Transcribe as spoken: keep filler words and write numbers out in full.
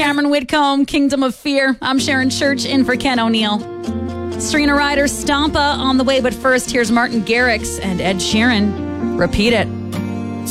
Cameron Whitcomb, Kingdom of Fear. I'm Sharon Church in for Ken O'Neill. Serena Ryder, Stompa on the way, but first, here's Martin Garrix and Ed Sheeran. Repeat It.